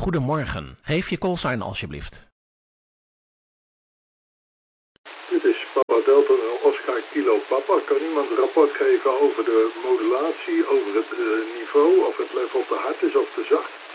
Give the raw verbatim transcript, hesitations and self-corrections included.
Goedemorgen. Heeft je callsign alsjeblieft. Dit is Papa Delta Oscar Kilo Papa. Kan iemand een rapport geven over de modulatie, over het uh, niveau, of het level te hard is of te zacht?